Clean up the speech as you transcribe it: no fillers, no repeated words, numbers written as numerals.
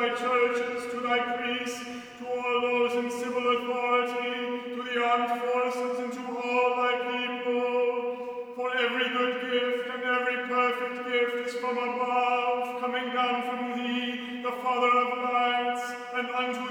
thy churches, to thy priests, to all those in civil authority, to the armed forces, and to all thy people. For every good gift and every perfect gift is from above, coming down from thee, the Father of lights, and unto